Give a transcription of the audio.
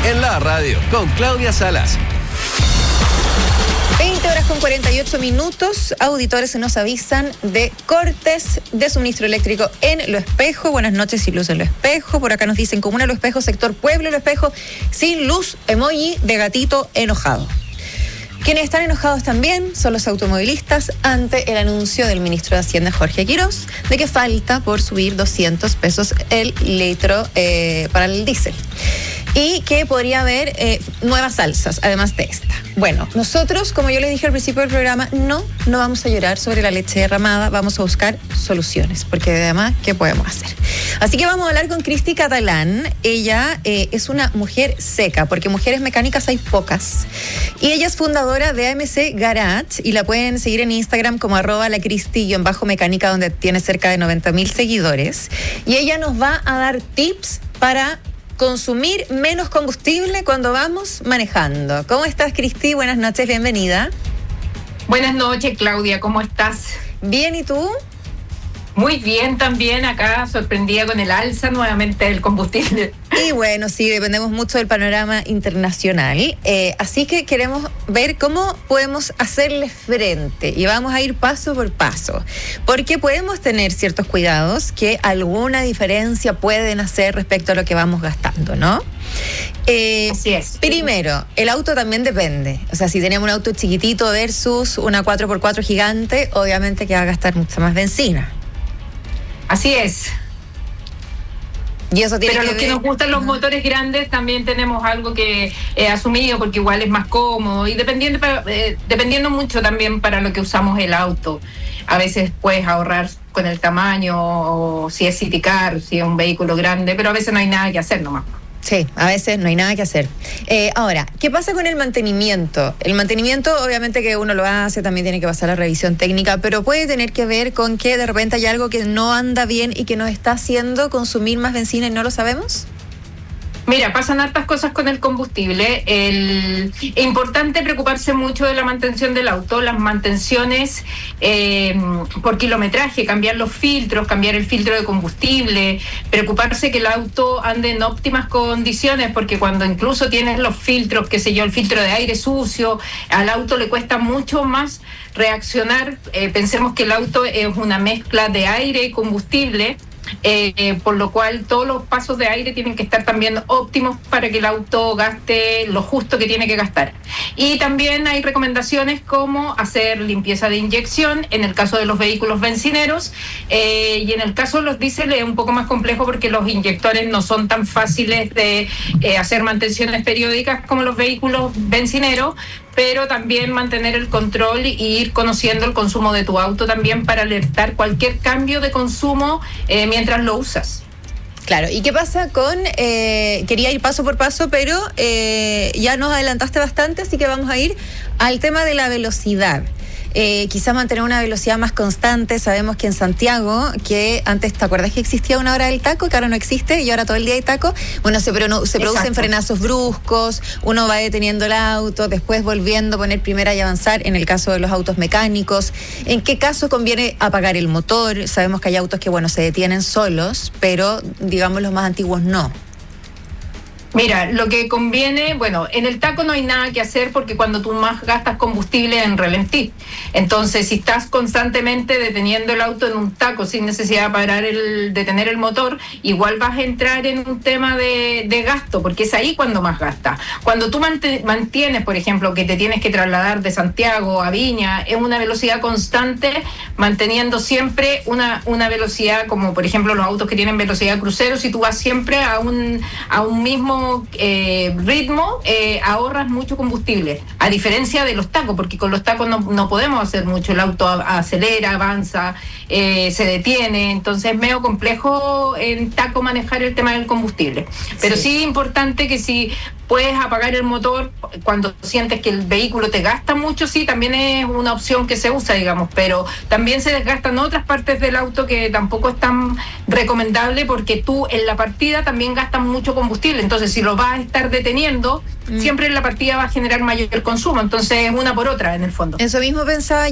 en la radio con Claudia Salas. 20:48. Auditores nos avisan de cortes de suministro eléctrico en Lo Espejo. Buenas noches y luz en Lo Espejo. Por acá nos dicen Comuna Lo Espejo, sector Pueblo Lo Espejo, sin luz, emoji de gatito enojado. Quienes están enojados también son los automovilistas ante el anuncio del ministro de Hacienda, Jorge Quirós, de que falta por subir 200 pesos el litro para el diésel. Y que podría haber nuevas alzas, además de esta. Bueno, nosotros, como yo les dije al principio del programa, no vamos a llorar sobre la leche derramada, vamos a buscar soluciones, porque además, ¿qué podemos hacer? Así que vamos a hablar con Cristi Catalán. Ella es una mujer seca, porque mujeres mecánicas hay pocas. Y ella es fundadora de AMC Garage, y la pueden seguir en Instagram como @lacristi_mecánica, donde tiene cerca de 90,000 seguidores. Y ella nos va a dar tips para consumir menos combustible cuando vamos manejando. ¿Cómo estás, Cristi? Buenas noches, bienvenida. Buenas noches, Claudia, ¿cómo estás? Bien, ¿y tú? Muy bien también, acá sorprendida con el alza nuevamente del combustible. Y bueno, sí, dependemos mucho del panorama internacional, así que queremos ver cómo podemos hacerle frente y vamos a ir paso por paso, porque podemos tener ciertos cuidados que alguna diferencia pueden hacer respecto a lo que vamos gastando, ¿no? Así es. Primero, el auto también depende. O sea, si tenemos un auto chiquitito versus una 4x4 gigante, obviamente que va a gastar mucha más benzina. Así es. Y eso tiene Pero los que nos gustan los motores grandes también tenemos algo que asumido, porque igual es más cómodo y dependiendo mucho también para lo que usamos el auto. A veces puedes ahorrar con el tamaño, o si es city car, si es un vehículo grande, pero a veces no hay nada que hacer nomás. Sí, a veces no hay nada que hacer. Ahora, ¿qué pasa con el mantenimiento? El mantenimiento, obviamente que uno lo hace, también tiene que pasar la revisión técnica, pero puede tener que ver con que de repente hay algo que no anda bien y que nos está haciendo consumir más benzina y no lo sabemos. Mira, pasan hartas cosas con el combustible. Es importante preocuparse mucho de la mantención del auto, las mantenciones por kilometraje, cambiar los filtros, cambiar el filtro de combustible, preocuparse que el auto ande en óptimas condiciones, porque cuando incluso tienes los filtros, qué sé yo, el filtro de aire sucio, al auto le cuesta mucho más reaccionar. Pensemos que el auto es una mezcla de aire y combustible. Por lo cual todos los pasos de aire tienen que estar también óptimos para que el auto gaste lo justo que tiene que gastar. Y también hay recomendaciones como hacer limpieza de inyección en el caso de los vehículos bencineros, y en el caso de los diésel es un poco más complejo porque los inyectores no son tan fáciles de hacer mantenciones periódicas como los vehículos bencineros, pero también mantener el control y ir conociendo el consumo de tu auto también para alertar cualquier cambio de consumo mientras lo usas. Claro, ¿y qué pasa con, quería ir paso por paso, pero ya nos adelantaste bastante, así que vamos a ir al tema de la velocidad. Quizás mantener una velocidad más constante. Sabemos que en Santiago, que antes, ¿te acuerdas que existía una hora del taco? Que ahora no existe y ahora todo el día hay taco. Bueno, se producen frenazos bruscos, uno va deteniendo el auto, después volviendo a poner primera y avanzar, en el caso de los autos mecánicos. ¿En qué caso conviene apagar el motor? Sabemos que hay autos que, bueno, se detienen solos, pero digamos los más antiguos no. Mira, lo que conviene, bueno, en el taco no hay nada que hacer porque cuando tú más gastas combustible en ralentí. Entonces, si estás constantemente deteniendo el auto en un taco sin necesidad de detener el motor, igual vas a entrar en un tema de gasto, porque es ahí cuando más gastas. Cuando tú mantienes, por ejemplo, que te tienes que trasladar de Santiago a Viña, es una velocidad constante, manteniendo siempre una velocidad, como por ejemplo los autos que tienen velocidad crucero, si tú vas siempre a un mismo ritmo, ahorras mucho combustible, a diferencia de los tacos, porque con los tacos no podemos hacer mucho, el auto acelera, avanza, se detiene, entonces es medio complejo en taco manejar el tema del combustible, pero sí es importante que si puedes apagar el motor cuando sientes que el vehículo te gasta mucho, sí, también es una opción que se usa, digamos, pero también se desgastan otras partes del auto que tampoco es tan recomendable porque tú en la partida también gastas mucho combustible, entonces si lo vas a estar deteniendo, siempre en la partida va a generar mayor consumo, entonces es una por otra en el fondo. Eso mismo pensaba